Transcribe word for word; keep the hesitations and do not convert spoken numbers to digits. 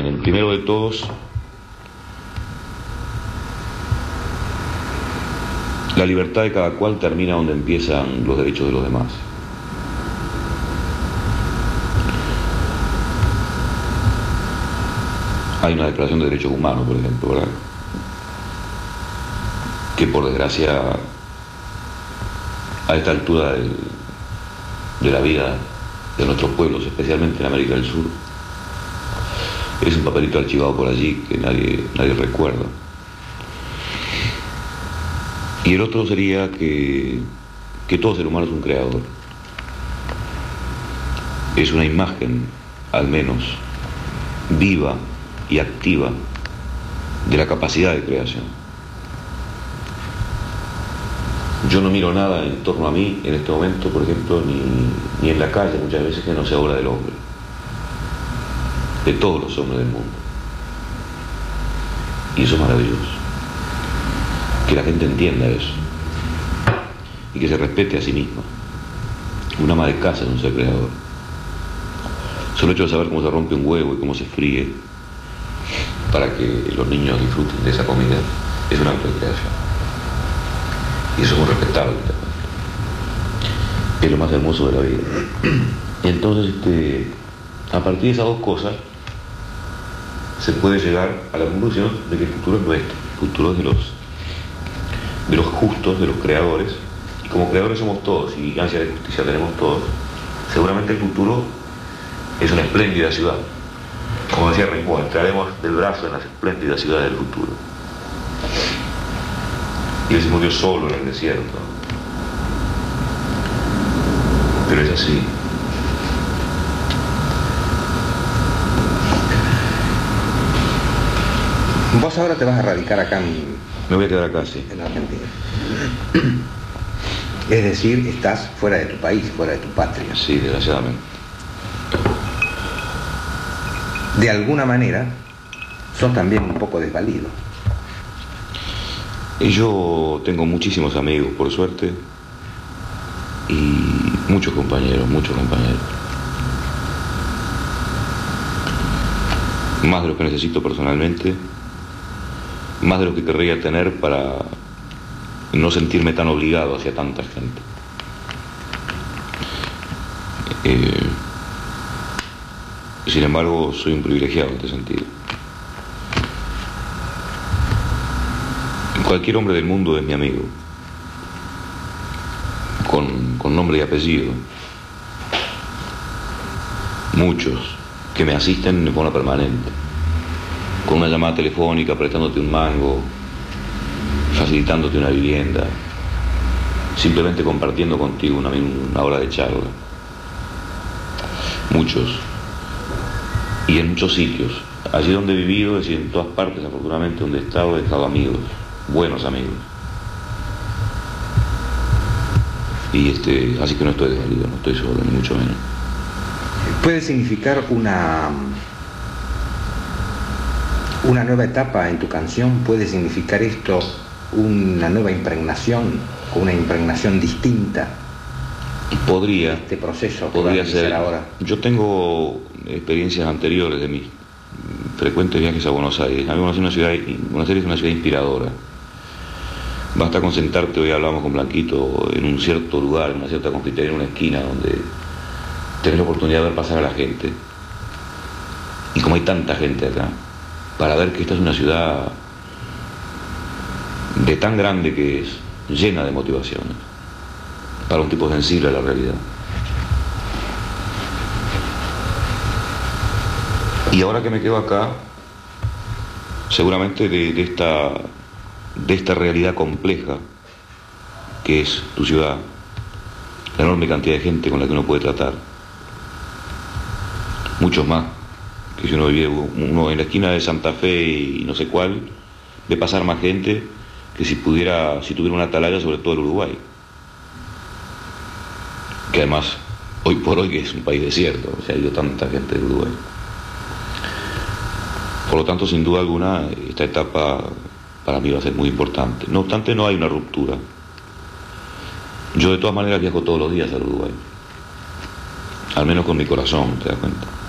Bien, el primero de todos, la libertad de cada cual termina donde empiezan los derechos de los demás. Hay una declaración de derechos humanos, por ejemplo, ¿verdad?, que por desgracia a esta altura del, de la vida de nuestros pueblos, especialmente en América del Sur, es un papelito archivado por allí que nadie, nadie recuerda. Y el otro sería que, que todo ser humano es un creador. Es una imagen, al menos, viva y activa de la capacidad de creación. Yo no miro nada en torno a mí en este momento, por ejemplo, ni, ni en la calle muchas veces, que no sea obra del hombre, de todos los hombres del mundo. Y eso es maravilloso, que la gente entienda eso y que se respete a sí misma. Un ama de casa es un ser creador. Solo el hecho de saber cómo se rompe un huevo y cómo se fríe para que los niños disfruten de esa comida es una acto de creación. Y eso es muy respetable, es lo más hermoso de la vida. Y entonces, este, a partir de esas dos cosas, se puede llegar a la conclusión de que el futuro es nuestro, el futuro es de los, de los justos, de los creadores, y como creadores somos todos, y ansia de justicia tenemos todos, seguramente el futuro es una espléndida ciudad. Como decía Rimbaud, entraremos del brazo en las espléndidas ciudades del futuro. Y él se murió solo en el desierto. Pero es así. Vos ahora te vas a radicar acá en... Me voy a quedar acá, sí. En Argentina. Es decir, estás fuera de tu país, fuera de tu patria. Sí, desgraciadamente. De alguna manera, sos también un poco desvalido. Y yo tengo muchísimos amigos, por suerte, y muchos compañeros, muchos compañeros. Más de los que necesito personalmente, más de los que querría tener para no sentirme tan obligado hacia tanta gente. Eh, sin embargo, soy un privilegiado en este sentido. Cualquier hombre del mundo es mi amigo, con, con nombre y apellido. Muchos que me asisten de forma permanente, con una llamada telefónica, prestándote un mango, facilitándote una vivienda, simplemente compartiendo contigo una, una hora de charla. Muchos. Y en muchos sitios. Allí donde he vivido, es decir, en todas partes, afortunadamente, donde he estado, he estado amigos. Buenos amigos. Y este, así que no estoy desvalido, no estoy solo, ni mucho menos. ¿Puede significar una una nueva etapa en tu canción? ¿Puede significar esto una nueva impregnación, una impregnación distinta? Podría. Este proceso que podría vas a iniciar ser. ahora. Yo tengo experiencias anteriores de mis frecuentes viajes a Buenos Aires. A mí Buenos Aires es una ciudad, Buenos Aires es una ciudad inspiradora. Basta con sentarte, hoy hablamos con Blanquito, en un cierto lugar, en una cierta confitería, en una esquina, donde tenés la oportunidad de ver pasar a la gente. Y como hay tanta gente acá, para ver que esta es una ciudad de tan grande que es, llena de motivaciones, para un tipo sensible a la realidad. Y ahora que me quedo acá, seguramente de, de esta... de esta realidad compleja que es tu ciudad, la enorme cantidad de gente con la que uno puede tratar, muchos más que si uno vive uno en la esquina de Santa Fe y no sé cuál, ve pasar más gente que si pudiera, si tuviera una atalaya sobre todo el Uruguay, que además hoy por hoy que es un país desierto, o sea, ha ido tanta gente del Uruguay. Por lo tanto, sin duda alguna, esta etapa para mí va a ser muy importante. No obstante, no hay una ruptura. Yo de todas maneras viajo todos los días al Uruguay. Al menos con mi corazón, ¿te das cuenta?